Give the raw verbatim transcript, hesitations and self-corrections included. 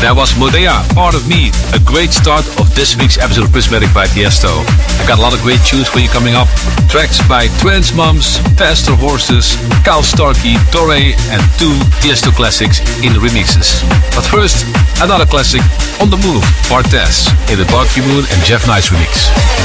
That was Modea, Part of Me, a great start of this week's episode of Prismatic by Tiesto. I got a lot of great tunes for you coming up. Tracks by Trans Moms, Faster Horses, Kyle Starkey, Torre, and two Tiesto classics in remixes. But first, another classic, On the Move, Bartez, in the Dark Moon and Jeff Nice remix.